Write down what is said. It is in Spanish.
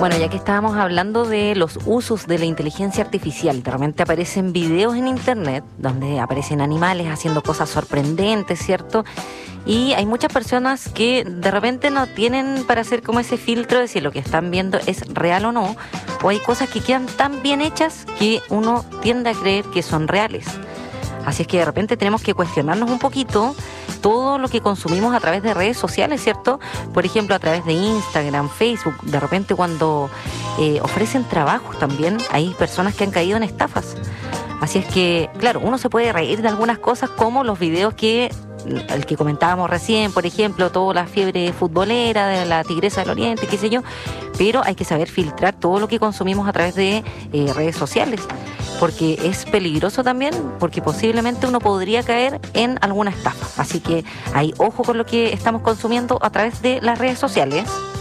Bueno, ya que estábamos hablando de los usos de la inteligencia artificial, de repente aparecen videos en internet donde aparecen animales haciendo cosas sorprendentes, ¿cierto? Y hay muchas personas que de repente no tienen para hacer como ese filtro de si lo que están viendo es real o no, o hay cosas que quedan tan bien hechas que uno tiende a creer que son reales. Así es que de repente tenemos que cuestionarnos un poquito todo lo que consumimos a través de redes sociales, ¿cierto? Por ejemplo, a través de Instagram, Facebook, de repente cuando ofrecen trabajos también, hay personas que han caído en estafas. Así es que, claro, uno se puede reír de algunas cosas como los videos el que comentábamos recién, por ejemplo, toda la fiebre futbolera de la Tigresa del Oriente, qué sé yo, pero hay que saber filtrar todo lo que consumimos a través de redes sociales, porque es peligroso también, porque posiblemente uno podría caer en alguna estafa. Así que hay ojo con lo que estamos consumiendo a través de las redes sociales.